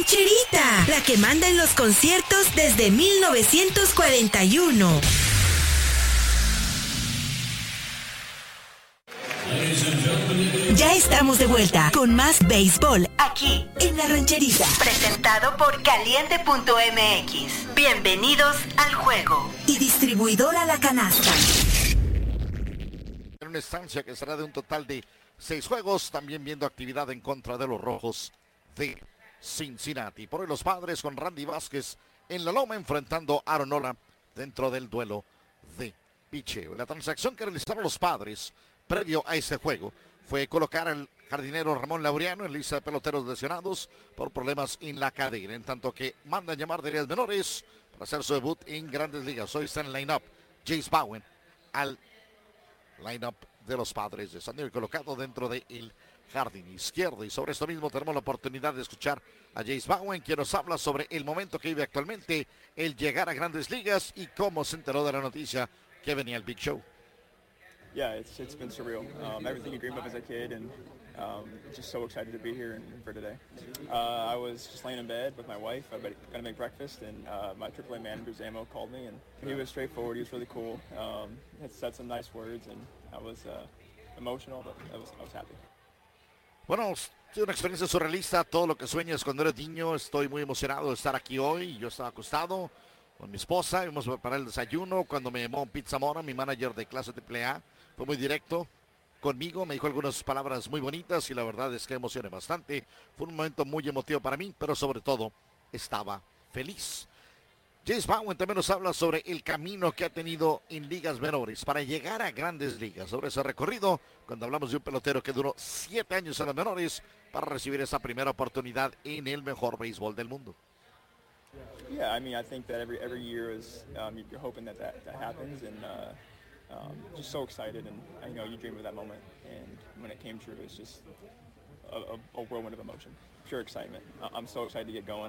rancherita, la que manda en los conciertos desde 1941. Ya estamos de vuelta con más béisbol aquí en La Rancherita. Presentado por Caliente.mx. Bienvenidos al juego. Y distribuidora La Canasta. En una estancia que será de un total de 6 juegos, también viendo actividad en contra de los Rojos de Cincinnati. Por hoy los Padres con Randy Vázquez en la loma enfrentando a Aaron Nola dentro del duelo de picheo. La transacción que realizaron los Padres previo a ese juego fue colocar al jardinero Ramón Laureano en lista de peloteros lesionados por problemas en la cadera, en tanto que mandan llamar de ligas menores para hacer su debut en Grandes Ligas. Hoy está en el line-up Jace Bowen al line-up de los Padres de San Diego, colocado dentro del jardín izquierdo. Y sobre esto mismo tenemos la oportunidad de escuchar a Jace Bowen, quien nos habla sobre el momento que vive actualmente, el llegar a Grandes Ligas y cómo se enteró de la noticia que venía el Big Show. Yeah, it's been surreal. Everything you dream of as a kid, and just so excited to be here for today. I was just laying in bed with my wife. I got to make breakfast, and my AAA manager, Zamo, called me, and he was straightforward. He was really cool. Had said some nice words, and I was emotional, but I was happy. Bueno, es una experiencia surrealista, todo lo que sueñas cuando eres niño. Estoy muy emocionado de estar aquí hoy. Yo estaba acostado con mi esposa, íbamos a preparar el desayuno cuando me llamó Pete Zamora, mi manager de clase AAA. Fue muy directo conmigo, me dijo algunas palabras muy bonitas y la verdad es que emocioné bastante. Fue un momento muy emotivo para mí, pero sobre todo estaba feliz. Jace Bowen también nos habla sobre el camino que ha tenido en ligas menores para llegar a Grandes Ligas, sobre ese recorrido cuando hablamos de un pelotero que duró 7 años en las menores para recibir esa primera oportunidad en el mejor béisbol del mundo. Yeah, I mean, I think that every year is you're hoping that happens, and just so excited, and you dream of that moment, and when it came true, it's just a whirlwind of emotion, pure excitement. I'm so excited to get going.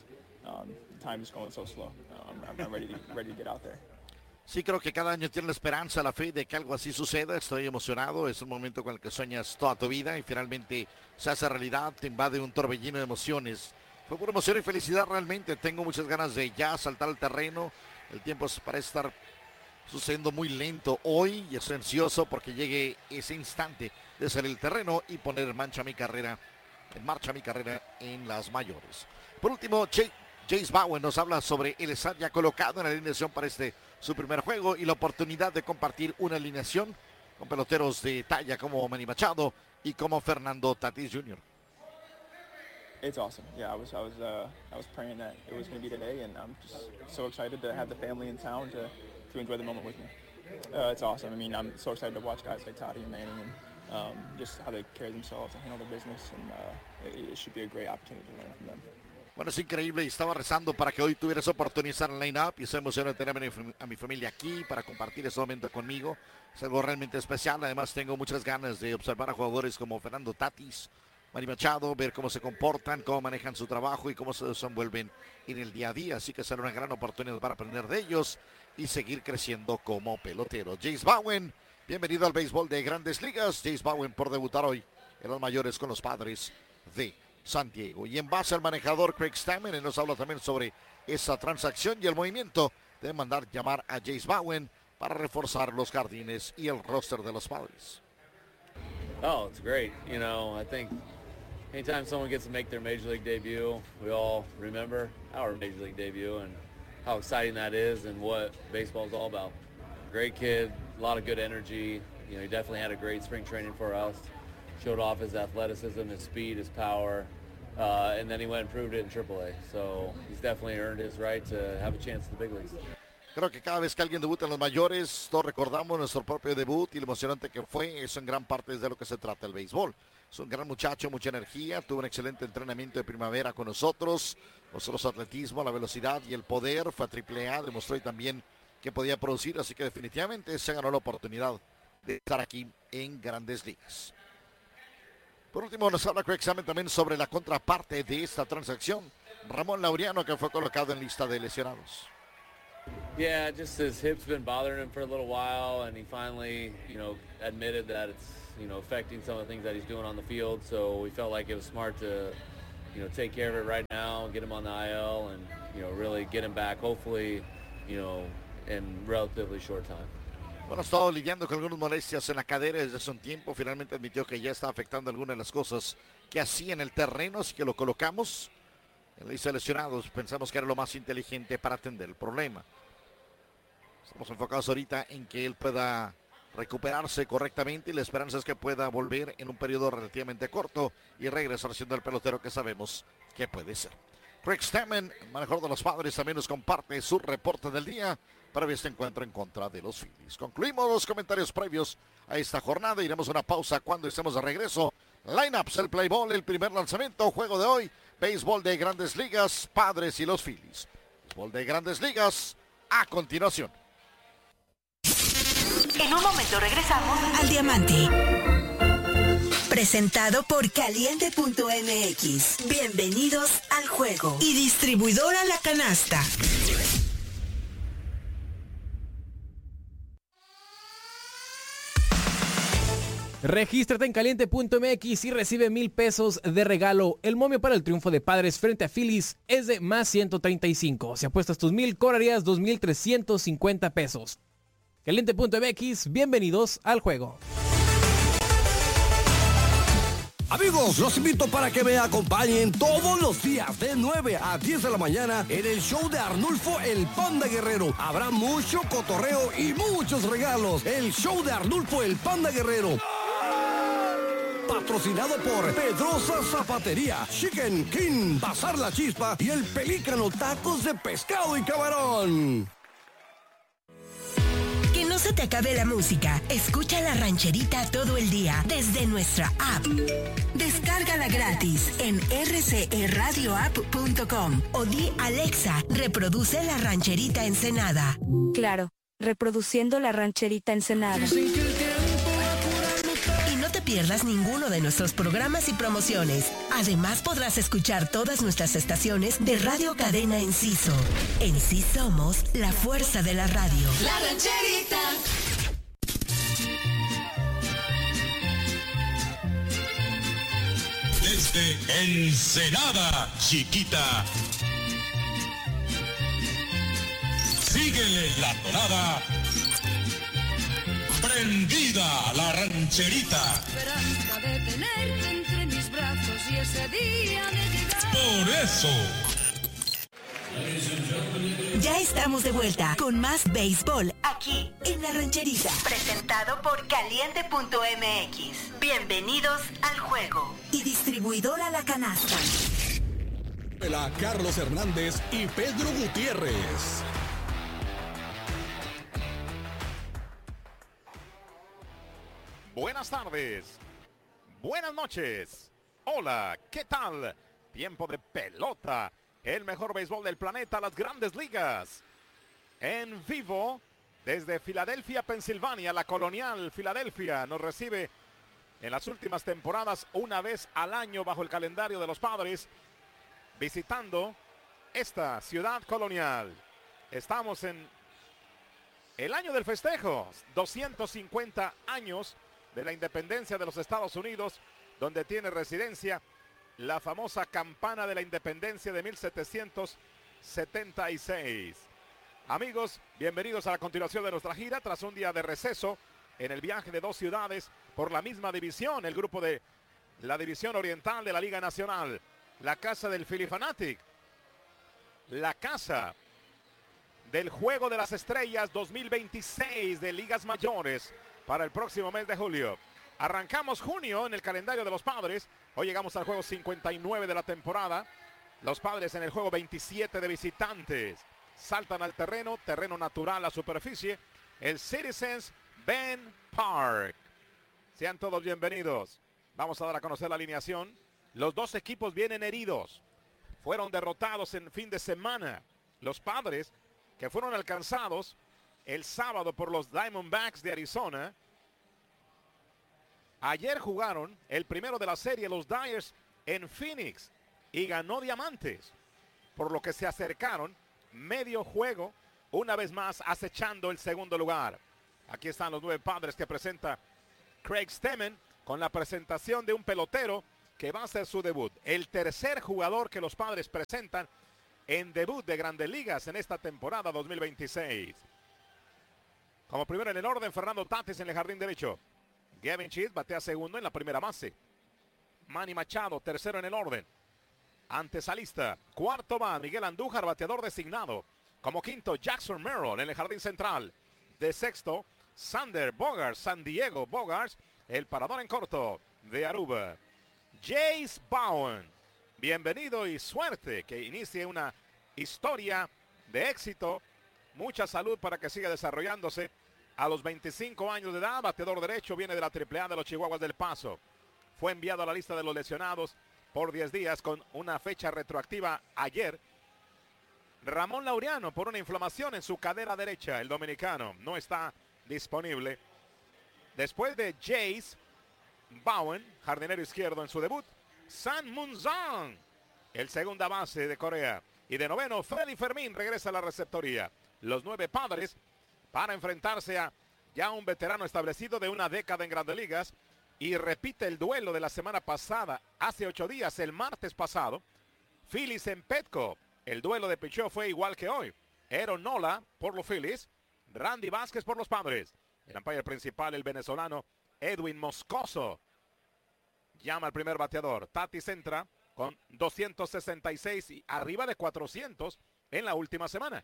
Time is going so slow. I'm ready to get out there. Sí, creo que cada año tiene la esperanza, la fe de que algo así suceda. Estoy emocionado, es un momento con el que sueñas toda tu vida y finalmente se hace realidad, te invade un torbellino de emociones. Fue pura emoción y felicidad realmente. Tengo muchas ganas de ya saltar al terreno. El tiempo parece estar sucediendo muy lento hoy y estoy ansioso porque llegue ese instante de salir al terreno y poner en marcha mi carrera en las mayores. Por último, Jace Bowen nos habla sobre el estar ya colocado en la alineación para su primer juego y la oportunidad de compartir una alineación con peloteros de talla como Manny Machado y como Fernando Tatis Jr. It's awesome. Yeah, I was praying that it was going to be today, and I'm just so excited to have the family in town to enjoy the moment with me. It's awesome. I mean, I'm so excited to watch guys like Toddy and Manning and just how they carry themselves and handle their business, and it should be a great opportunity to learn from them. Bueno, es increíble y estaba rezando para que hoy tuviera esa oportunidad de estar en line-up y estoy emocionado de tener a mi familia aquí para compartir ese momento conmigo. Es algo realmente especial. Además, tengo muchas ganas de observar a jugadores como Fernando Tatis, Manny Machado, ver cómo se comportan, cómo manejan su trabajo y cómo se desenvuelven en el día a día. Así que será una gran oportunidad para aprender de ellos y seguir creciendo como pelotero. Jace Bowen, bienvenido al béisbol de Grandes Ligas. Jace Bowen por debutar hoy en los mayores con los Padres de San Diego. Y en base al manejador Craig Stammen, él nos habla también sobre esa transacción y el movimiento de mandar llamar a Jace Bowen para reforzar los jardines y el roster de los Padres. Oh, it's great. I think anytime someone gets to make their Major League debut, we all remember our Major League debut and how exciting that is and what baseball is all about. Great kid, a lot of good energy. He definitely had a great spring training for us. Showed off his athleticism, his speed, his power, and then he went and proved it in AAA. So he's definitely earned his right to have a chance in the big leagues. Creo que cada vez que alguien debuta en los mayores, todos recordamos nuestro propio debut y lo emocionante que fue. Eso en gran parte es de lo que se trata el béisbol. Es un gran muchacho, mucha energía, tuvo un excelente entrenamiento de primavera con nosotros. Mostró su atletismo, la velocidad y el poder. Fue a AAA, demostró también que podía producir, así que definitivamente se ganó la oportunidad de estar aquí en Grandes Ligas. Por último, nos habla Craig Stammen también sobre la contraparte de esta transacción, Ramón Laureano, que fue colocado en lista de lesionados. Yeah, just his hip's been bothering him for a little while, and he finally, admitted that it's, affecting some of the things that he's doing on the field. So we felt like it was smart to take care of it right now, get him on the IL, and really get him back, hopefully, in relatively short time. Bueno, ha estado lidiando con algunas molestias en la cadera desde hace un tiempo. Finalmente admitió que ya está afectando algunas de las cosas que hacía en el terreno, así que lo colocamos en la lista de lesionados. Pensamos que era lo más inteligente para atender el problema. Estamos enfocados ahorita en que él pueda recuperarse correctamente y la esperanza es que pueda volver en un periodo relativamente corto y regresar siendo el pelotero que sabemos que puede ser. Craig Stammen, manejador de los Padres, también nos comparte su reporte del día para este encuentro en contra de los Phillies. Concluimos los comentarios previos a esta jornada. Iremos a una pausa cuando estemos de regreso. Lineups, el play ball, el primer lanzamiento, juego de hoy, béisbol de Grandes Ligas, Padres y los Phillies. Béisbol de Grandes Ligas a continuación. En un momento regresamos al Diamante. Presentado por Caliente.mx. Bienvenidos al juego. Y distribuidora La Canasta. Regístrate en Caliente.mx y recibe 1,000 pesos de regalo. El momio para el triunfo de Padres frente a Phillies es de más 135. Si apuestas tus 1,000, cobrarías 2,350 pesos. Caliente.mx, bienvenidos al juego. Amigos, los invito para que me acompañen todos los días de 9 a 10 de la mañana en el show de Arnulfo el Panda Guerrero. Habrá mucho cotorreo y muchos regalos. El show de Arnulfo el Panda Guerrero. Patrocinado por Pedrosa Zapatería, Chicken King, Bazar La Chispa y el Pelícano Tacos de Pescado y Camarón. Que no se te acabe la música. Escucha La Rancherita todo el día desde nuestra app. Descárgala gratis en rcradioapp.com o di Alexa, reproduce La Rancherita Ensenada. Claro, reproduciendo La Rancherita Ensenada. Y no te pierdas ninguno de nuestros programas y promociones. Además podrás escuchar todas nuestras estaciones de Radio Cadena Enciso. En sí somos la fuerza de la radio. La Rancherita. Desde Ensenada, chiquita. Síguele la tonada. Prendida La Rancherita. Esperanza de tenerte entre mis brazos y ese día de llegar. Por eso. Ya estamos de vuelta con más béisbol aquí en La Rancherita. Presentado por Caliente.mx. Bienvenidos al juego. Y distribuidora La Canasta. Carlos Hernández y Pedro Gutiérrez. Buenas tardes, buenas noches, hola, ¿qué tal? Tiempo de pelota, el mejor béisbol del planeta, las Grandes Ligas. En vivo, desde Filadelfia, Pensilvania, la Colonial Filadelfia nos recibe en las últimas temporadas una vez al año bajo el calendario de los Padres, visitando esta ciudad colonial. Estamos en el año del festejo, 250 años de la independencia de los Estados Unidos, donde tiene residencia la famosa campana de la independencia de 1776. Amigos, bienvenidos a la continuación de nuestra gira tras un día de receso en el viaje de dos ciudades por la misma división, el grupo de la división oriental de la Liga Nacional, la casa del Phillie Phanatic, la casa del Juego de las Estrellas 2026 de Ligas Mayores para el próximo mes de julio. Arrancamos junio en el calendario de los Padres. Hoy llegamos al juego 59 de la temporada. Los Padres en el juego 27 de visitantes. Saltan al terreno natural, a superficie, el Citizens Bank Park. Sean todos bienvenidos. Vamos a dar a conocer la alineación. Los dos equipos vienen heridos. Fueron derrotados en fin de semana. Los Padres, que fueron alcanzados el sábado por los Diamondbacks de Arizona. Ayer jugaron el primero de la serie, los Dyers, en Phoenix, y ganó Diamantes, por lo que se acercaron medio juego, una vez más acechando el segundo lugar. Aquí están los 9 Padres que presenta Craig Stammen, con la presentación de un pelotero que va a hacer su debut. El tercer jugador que los Padres presentan en debut de Grandes Ligas en esta temporada 2026. Como primero en el orden, Fernando Tatis en el jardín derecho. Gavin Cheats batea segundo en la primera base. Manny Machado, tercero en el orden. Antesalista. Cuarto va Miguel Andújar, bateador designado. Como quinto, Jackson Merrill en el jardín central. De sexto, Sander Bogaerts, San Diego Bogaerts, el parador en corto de Aruba. Jace Bowen, bienvenido y suerte que inicie una historia de éxito. Mucha salud para que siga desarrollándose. A los 25 años de edad, bateador derecho, viene de la AAA de los Chihuahuas del Paso. Fue enviado a la lista de los lesionados por 10 días con una fecha retroactiva ayer. Ramón Laureano por una inflamación en su cadera derecha. El dominicano no está disponible. Después de Jace Bowen, jardinero izquierdo en su debut, San Moon-Zong, el segunda base de Corea. Y de noveno, Freddy Fermín regresa a la receptoría. Los 9 Padres para enfrentarse a ya un veterano establecido de una década en Grandes Ligas. Y repite el duelo de la semana pasada, hace 8 días, el martes pasado. Phillies en Petco. El duelo de picheo fue igual que hoy. Aaron Nola por los Phillies, Randy Vázquez por los Padres. El umpire principal, el venezolano Edwin Moscoso. Llama al primer bateador. Tatis entra con 266 y arriba de 400 en la última semana.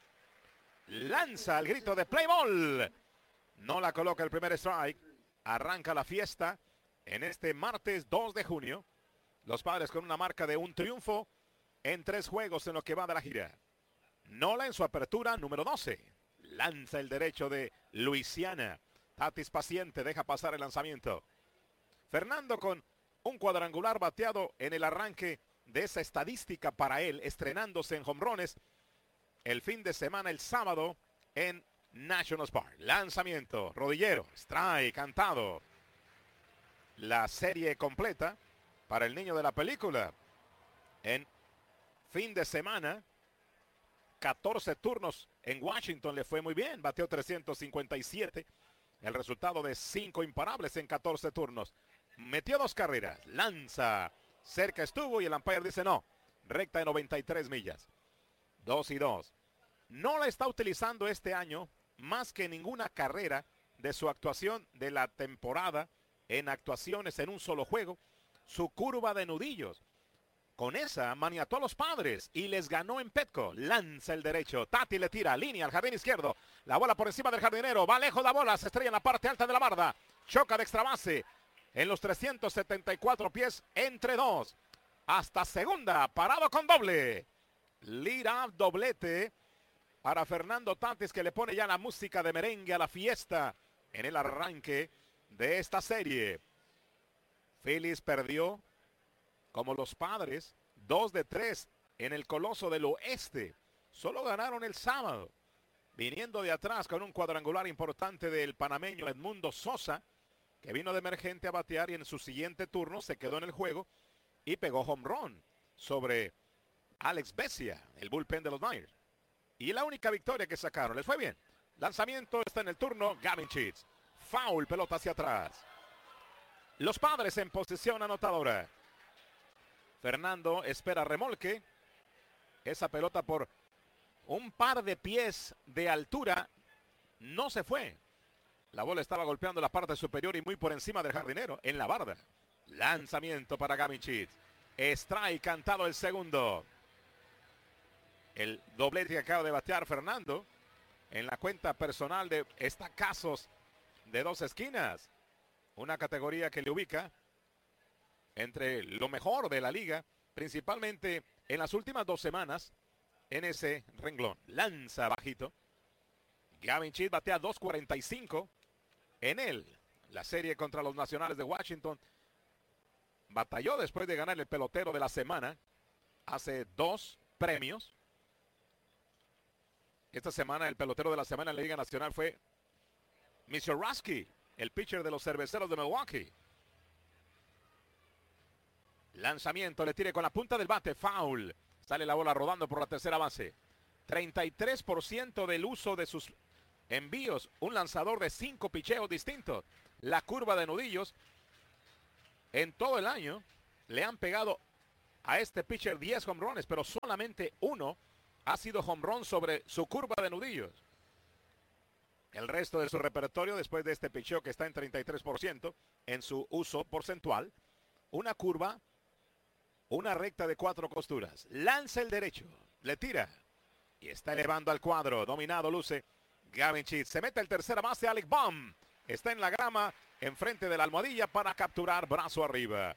Lanza el grito de play ball. Nola coloca el primer strike. Arranca la fiesta en este martes 2 de junio. Los Padres con una marca de un triunfo en 3 juegos en lo que va de la gira. Nola en su apertura número 12. Lanza el derecho de Luisiana. Tatis paciente, deja pasar el lanzamiento. Fernando con un cuadrangular bateado en el arranque de esa estadística para él, estrenándose en jonrones el fin de semana, el sábado, en National Park. Lanzamiento, rodillero, strike, cantado. La serie completa para el niño de la película. En fin de semana, 14 turnos en Washington, le fue muy bien. Bateó 357. El resultado de 5 imparables en 14 turnos. Metió 2 carreras. Lanza. Cerca estuvo y el umpire dice no. Recta de 93 millas. 2-2. No la está utilizando este año más que ninguna carrera de su actuación de la temporada en actuaciones en un solo juego. Su curva de nudillos. Con esa maniató a los Padres y les ganó en Petco. Lanza el derecho. Tati le tira. Línea al jardín izquierdo. La bola por encima del jardinero. Va lejos la bola. Se estrella en la parte alta de la barda. Choca de extra base. En los 374 pies entre 2. Hasta segunda. Parado con doble. Lead-off doblete para Fernando Tatis, que le pone ya la música de merengue a la fiesta en el arranque de esta serie. Phillies perdió como los Padres, 2 de 3 en el Coloso del Oeste. Solo ganaron el sábado, viniendo de atrás con un cuadrangular importante del panameño Edmundo Sosa, que vino de emergente a batear y en su siguiente turno se quedó en el juego y pegó home run sobre Alex Bessia, el bullpen de los Myers. Y la única victoria que sacaron, les fue bien. Lanzamiento está en el turno, Gavin Cheats. Foul, pelota hacia atrás. Los Padres en posición anotadora. Fernando espera remolque. Esa pelota por un par de pies de altura no se fue. La bola estaba golpeando la parte superior y muy por encima del jardinero, en la barda. Lanzamiento para Gavin Cheats. Strike cantado el segundo. El doblete que acaba de batear Fernando en la cuenta personal de estacazos de 2 esquinas. Una categoría que le ubica entre lo mejor de la liga, principalmente en las últimas 2 semanas en ese renglón. Lanza bajito. Gavin Cheats batea 2.45 en él. La serie contra los Nacionales de Washington. Batalló después de ganar el pelotero de la semana. Hace 2 premios. Esta semana el pelotero de la semana en la Liga Nacional fue Misiorowski, el pitcher de los Cerveceros de Milwaukee. Lanzamiento, le tire con la punta del bate, foul. Sale la bola rodando por la tercera base. 33% del uso de sus envíos. Un lanzador de 5 picheos distintos. La curva de nudillos en todo el año le han pegado a este pitcher 10 home runs, pero solamente uno ha sido home run sobre su curva de nudillos. El resto de su repertorio, después de este pitcheo que está en 33% en su uso porcentual, una curva, una recta de 4 costuras. Lanza el derecho, le tira y está elevando al cuadro. Dominado luce Gavin Sheets. Se mete el tercera base, Alec Bohm. Está en la grama, enfrente de la almohadilla para capturar brazo arriba.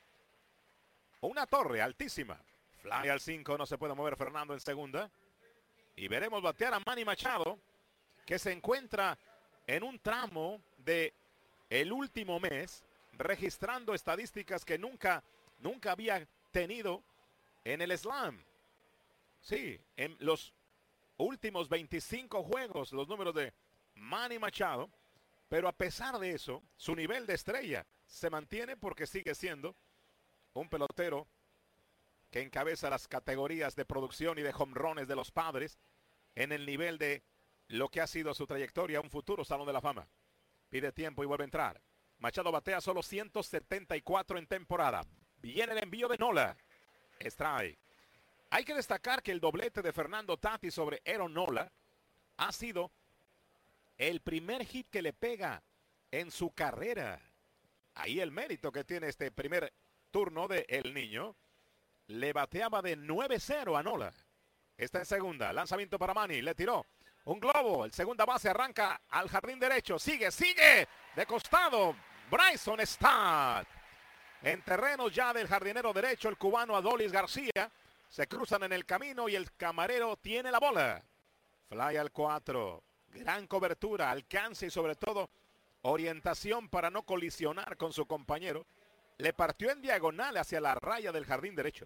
Una torre altísima. Fly al 5, no se puede mover Fernando en segunda. Y veremos batear a Manny Machado, que se encuentra en un tramo de el último mes, registrando estadísticas que nunca había tenido en el Slam. Sí, en los últimos 25 juegos, los números de Manny Machado, pero a pesar de eso, su nivel de estrella se mantiene porque sigue siendo un pelotero que encabeza las categorías de producción y de home runs de los Padres en el nivel de lo que ha sido su trayectoria, un futuro Salón de la Fama. Pide tiempo y vuelve a entrar. Machado batea solo 174 en temporada. Viene el envío de Nola. Strike. Hay que destacar que el doblete de Fernando Tatis sobre Aaron Nola ha sido el primer hit que le pega en su carrera. Ahí el mérito que tiene este primer turno de El Niño. Le bateaba de 9-0 a Nola. Está en segunda. Lanzamiento para Manny. Le tiró un globo. El segunda base arranca al jardín derecho. Sigue. De costado. Bryson Stott. En terrenos ya del jardinero derecho, el cubano Adolis García. Se cruzan en el camino y el camarero tiene la bola. Fly al 4. Gran cobertura, alcance y sobre todo orientación para no colisionar con su compañero. Le partió en diagonal hacia la raya del jardín derecho.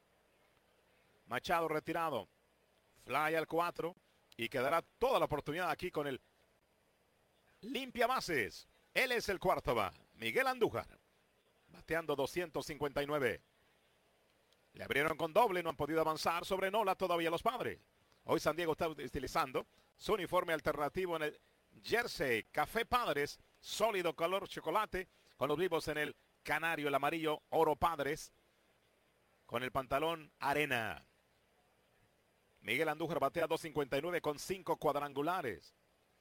Machado retirado. Fly al 4. Y quedará toda la oportunidad aquí con el limpia bases. Él es el cuarto va. Miguel Andújar. Bateando 259. Le abrieron con doble. No han podido avanzar sobre Nola todavía los Padres. Hoy San Diego está utilizando su uniforme alternativo en el jersey Café Padres. Sólido color chocolate. Con los vivos en el canario, el amarillo oro Padres. Con el pantalón arena. Miguel Andújar batea 259 con 5 cuadrangulares.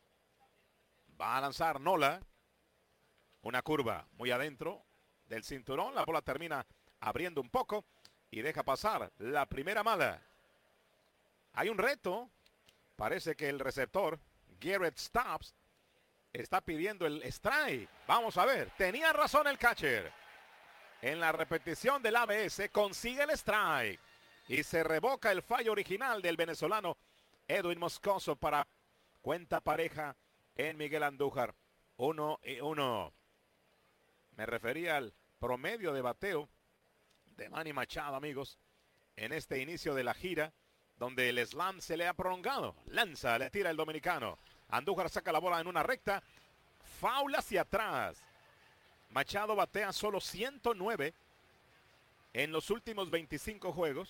Va a lanzar Nola. Una curva muy adentro del cinturón. La bola termina abriendo un poco y deja pasar la primera mala. Hay un reto. Parece que el receptor Garrett Stubbs está pidiendo el strike. Vamos a ver. Tenía razón el catcher. En la repetición del ABS consigue el strike. Y se revoca el fallo original del venezolano Edwin Moscoso para cuenta pareja en Miguel Andújar. 1-1. Me refería al promedio de bateo de Manny Machado, amigos, en este inicio de la gira, donde el slam se le ha prolongado. Lanza, le tira el dominicano. Andújar saca la bola en una recta. Foul hacia atrás. Machado batea solo 109 en los últimos 25 juegos.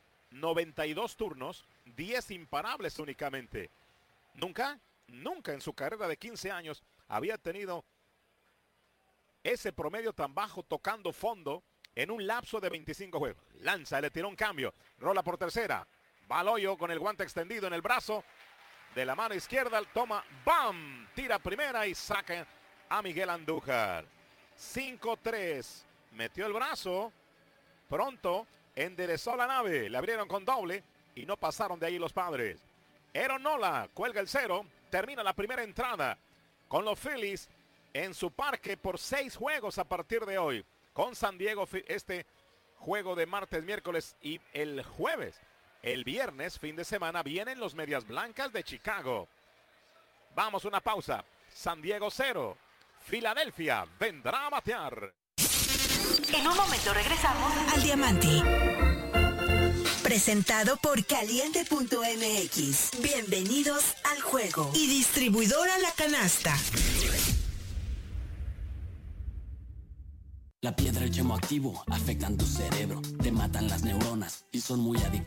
92 turnos, 10 imparables únicamente. Nunca en su carrera de 15 años había tenido ese promedio tan bajo tocando fondo en un lapso de 25 juegos. Lanza, le tiró un cambio, rola por tercera, va al hoyo con el guante extendido en el brazo de la mano izquierda, toma, ¡bam! Tira primera y saca a Miguel Andújar. 5-3, metió el brazo, pronto enderezó la nave, le abrieron con doble y no pasaron de ahí los Padres. Aaron Nola cuelga el 0, termina la primera entrada con los Phillies en su parque por 6 juegos a partir de hoy. Con San Diego este juego de martes, miércoles y el jueves. El viernes, fin de semana, vienen los Medias Blancas de Chicago. Vamos, una pausa. San Diego 0. Filadelfia vendrá a batear. En un momento regresamos al Diamante. Presentado por Caliente.mx. Bienvenidos al juego. Y distribuidora La Canasta. La piedra y el chemo activo afectan tu cerebro, te matan las neuronas y son muy adictivos.